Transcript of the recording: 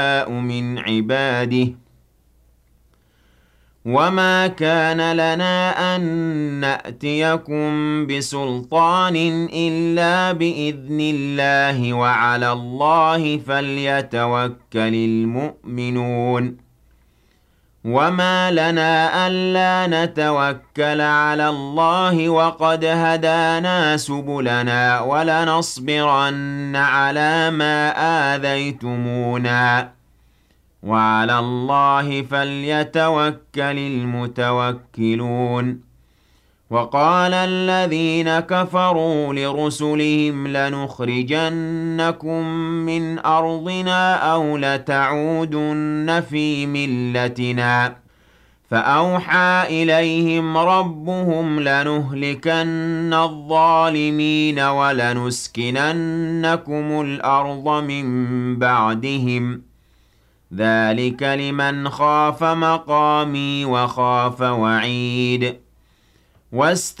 من عباده وما كان لنا أن نأتيكم بسلطان إلا بإذن الله وعلى الله فليتوكل المؤمنون وما لنا ألا نتوكل على الله وقد هدانا سبلنا ولنصبرن على ما آذيتمونا وعلى الله فليتوكل المتوكلون وقال الذين كفروا لرسلهم لنخرجنكم من أرضنا أو لتعودن في ملتنا فأوحى إليهم ربهم لنهلكن الظالمين ولنسكننكم الأرض من بعدهم ذلك لمن خاف مقامي وخاف وعيد